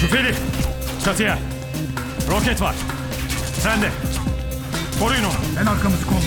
Tüfeli. Çatıya. Roket var. Sen de. Koruyun onu. Ben arkamızı kolladım.